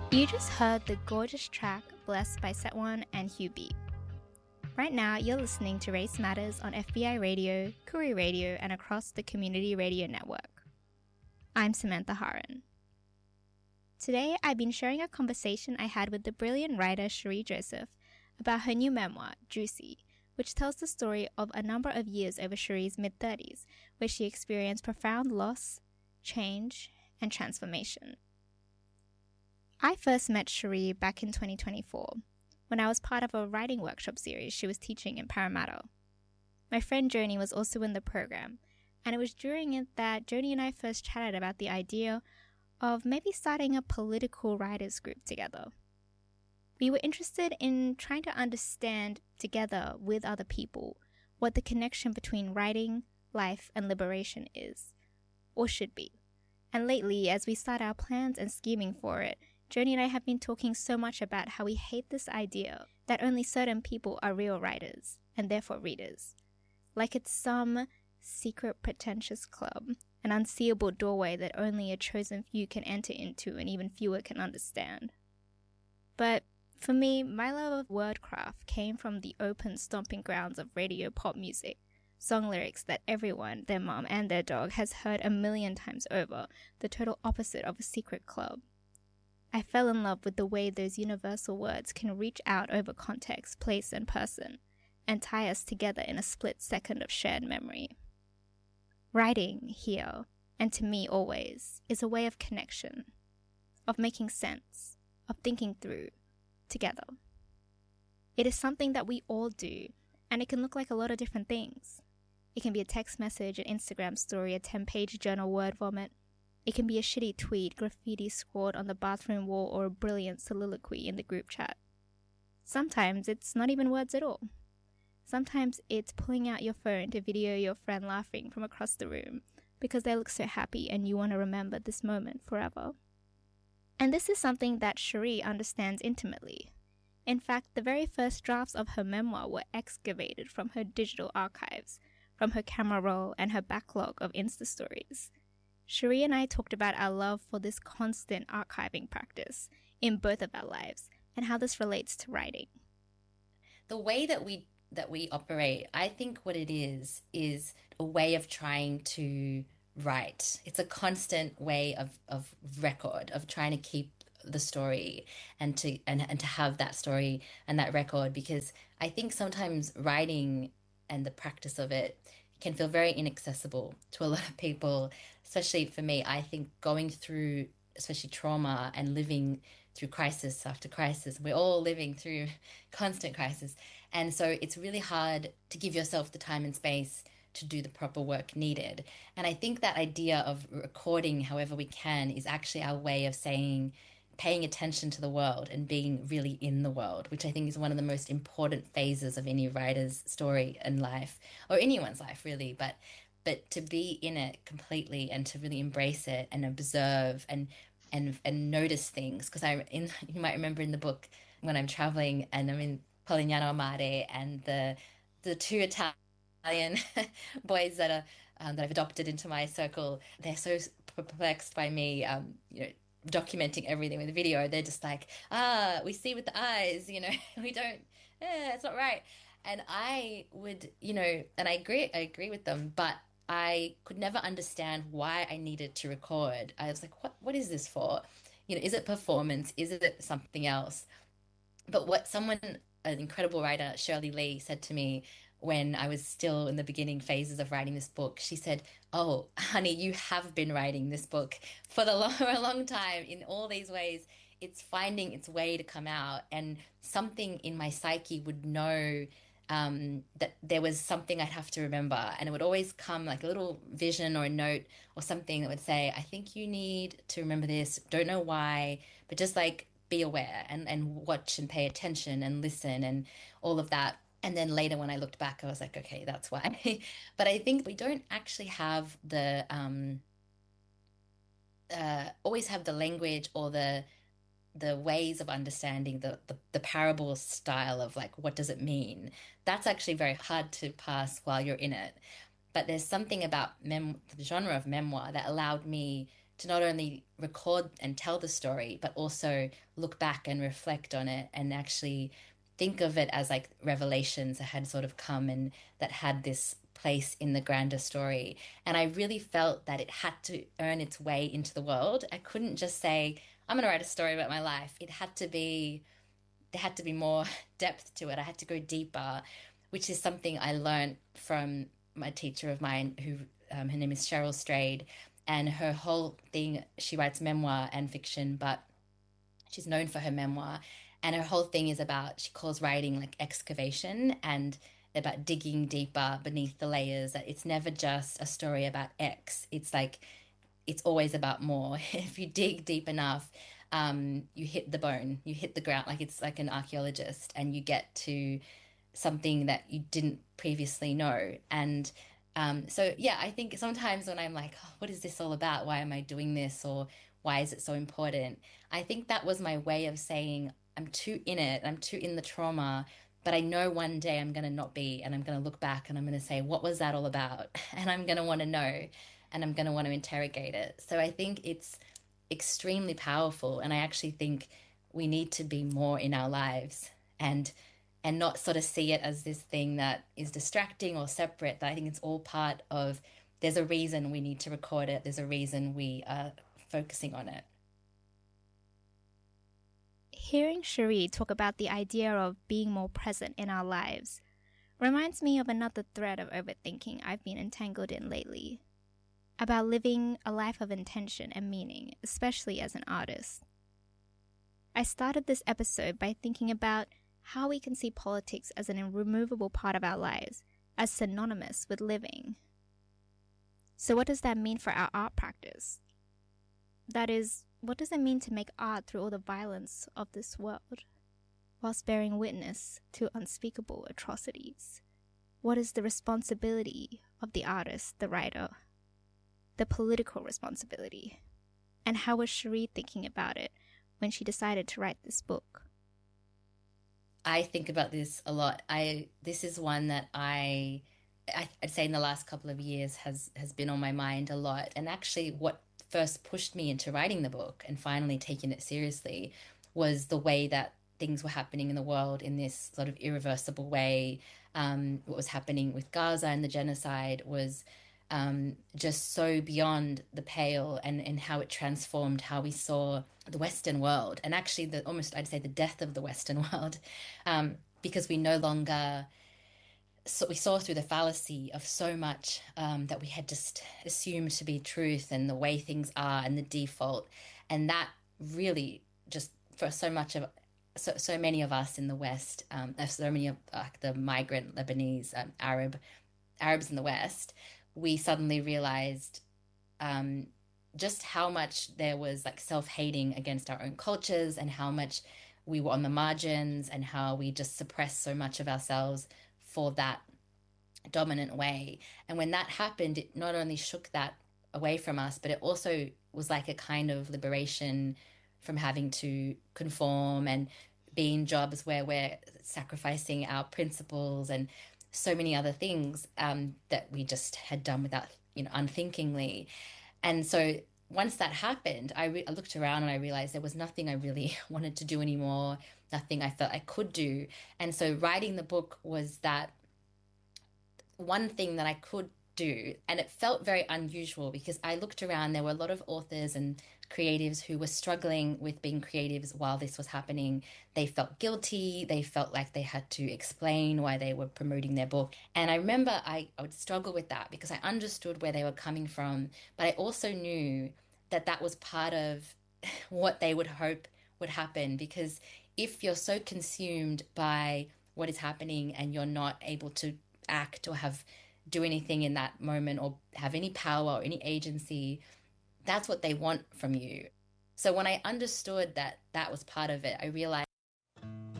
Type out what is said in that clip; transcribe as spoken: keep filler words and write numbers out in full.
You just heard the gorgeous track Blessed by Setwan and Hugh B. Right now, you're listening to Race Matters on F B I Radio, Koori Radio, and across the Community Radio Network. I'm Samantha Haran. Today, I've been sharing a conversation I had with the brilliant writer Cherie Joseph about her new memoir, Juicy, which tells the story of a number of years over Cherie's mid-thirties, where she experienced profound loss, change, and transformation. I first met Cherie back in twenty twenty-four, when I was part of a writing workshop series she was teaching in Parramatta. My friend Joni was also in the program, and it was during it that Joni and I first chatted about the idea of maybe starting a political writers group together. We were interested in trying to understand together with other people what the connection between writing, life, and liberation is, or should be. And lately, as we start our plans and scheming for it, Joni and I have been talking so much about how we hate this idea that only certain people are real writers, and therefore readers. Like it's some secret pretentious club, an unseeable doorway that only a chosen few can enter into and even fewer can understand. But for me, my love of wordcraft came from the open stomping grounds of radio pop music, song lyrics that everyone, their mom and their dog, has heard a million times over, the total opposite of a secret club. I fell in love with the way those universal words can reach out over context, place, and person, and tie us together in a split second of shared memory. Writing, here, and to me always, is a way of connection, of making sense, of thinking through, together. It is something that we all do, and it can look like a lot of different things. It can be a text message, an Instagram story, a ten-page journal word vomit. It can be a shitty tweet, graffiti scrawled on the bathroom wall, or a brilliant soliloquy in the group chat. Sometimes it's not even words at all. Sometimes it's pulling out your phone to video your friend laughing from across the room because they look so happy and you want to remember this moment forever. And this is something that Cherie understands intimately. In fact, the very first drafts of her memoir were excavated from her digital archives, from her camera roll and her backlog of Insta stories. Cherie and I talked about our love for this constant archiving practice in both of our lives and how this relates to writing. The way that we that we operate, I think what it is is a way of trying to write. It's a constant way of of record, of trying to keep the story and to and, and to have that story and that record, because I think sometimes writing and the practice of it can feel very inaccessible to a lot of people, especially for me. I think going through, especially trauma and living through crisis after crisis, we're all living through constant crisis. And so it's really hard to give yourself the time and space to do the proper work needed. And I think that idea of recording however we can is actually our way of saying, paying attention to the world and being really in the world, which I think is one of the most important phases of any writer's story and life, or anyone's life really. But but to be in it completely and to really embrace it and observe and and and notice things. Because I in you might remember in the book when I'm traveling and I'm in Polignano a Mare, and the the two Italian boys that are um, that I've adopted into my circle, they're so perplexed by me, um, you know, documenting everything with video. They're just like, ah, we see with the eyes, you know, we don't, eh, it's not right. And I would, you know, and I agree, I agree with them, but I could never understand why I needed to record. I was like, what, what is this for? You know, is it performance? Is it something else? But what someone, an incredible writer, Shirley Lee, said to me when I was still in the beginning phases of writing this book, she said, "Oh, honey, you have been writing this book for the long, for a long time in all these ways. It's finding its way to come out, and something in my psyche would know um, that there was something I'd have to remember, and it would always come like a little vision or a note or something that would say, I think you need to remember this. Don't know why, but just like be aware and, and watch and pay attention and listen and all of that." And then later when I looked back, I was like, okay, that's why. But I think we don't actually have the, um, uh, always have the language or the the ways of understanding the, the, the parable style of like, what does it mean? That's actually very hard to pass while you're in it. But there's something about mem the genre of memoir that allowed me to not only record and tell the story, but also look back and reflect on it and actually think of it as like revelations that had sort of come and that had this place in the grander story. And I really felt that it had to earn its way into the world. I couldn't just say, I'm going to write a story about my life. It had to be, there had to be more depth to it. I had to go deeper, which is something I learned from my teacher of mine who, um, her name is Cheryl Strayed. And her whole thing, she writes memoir and fiction, but she's known for her memoir. And her whole thing is about, she calls writing like excavation and about digging deeper beneath the layers. That it's never just a story about X. It's like, it's always about more. If you dig deep enough, um, you hit the bone, you hit the ground, like it's like an archaeologist, and you get to something that you didn't previously know. And um, so, yeah, I think sometimes when I'm like, oh, what is this all about? Why am I doing this? Or why is it so important? I think that was my way of saying, I'm too in it, I'm too in the trauma, but I know one day I'm going to not be, and I'm going to look back and I'm going to say, what was that all about? And I'm going to want to know, and I'm going to want to interrogate it. So I think it's extremely powerful. And I actually think we need to be more in our lives and and not sort of see it as this thing that is distracting or separate. That I think it's all part of, there's a reason we need to record it. There's a reason we are focusing on it. Hearing Cherie talk about the idea of being more present in our lives reminds me of another thread of overthinking I've been entangled in lately, about living a life of intention and meaning, especially as an artist. I started this episode by thinking about how we can see politics as an irremovable part of our lives, as synonymous with living. So what does that mean for our art practice? That is, what does it mean to make art through all the violence of this world, whilst bearing witness to unspeakable atrocities? What is the responsibility of the artist, the writer, the political responsibility? And how was Cherie thinking about it when she decided to write this book? I think about this a lot. I this is one that I, I I'd say in the last couple of years has has been on my mind a lot. And actually, what first pushed me into writing the book and finally taking it seriously was the way that things were happening in the world in this sort of irreversible way. Um, what was happening with Gaza and the genocide was um, just so beyond the pale, and, and how it transformed how we saw the Western world, and actually the almost, I'd say, the death of the Western world, um, because we no longer, so we saw through the fallacy of so much um, that we had just assumed to be truth and the way things are and the default. And that really just, for so much of, so, so many of us in the West, um, so many of uh, the migrant Lebanese, um, Arab, Arabs in the West, we suddenly realized um, just how much there was like self-hating against our own cultures, and how much we were on the margins, and how we just suppressed so much of ourselves for that dominant way. And when that happened, it not only shook that away from us, but it also was like a kind of liberation from having to conform and be in jobs where we're sacrificing our principles and so many other things um, that we just had done without, you know, unthinkingly. And so once that happened, I, re- I looked around and I realized there was nothing I really wanted to do anymore, nothing I felt I could do. And so writing the book was that one thing that I could do. And it felt very unusual because I looked around, there were a lot of authors and creatives who were struggling with being creatives while this was happening. They felt guilty. They felt like they had to explain why they were promoting their book. And I remember I, I would struggle with that because I understood where they were coming from, but I also knew that that was part of what they would hope would happen. Because if you're so consumed by what is happening and you're not able to act or have do anything in that moment or have any power or any agency, that's what they want from you. So when I understood that that was part of it, I realized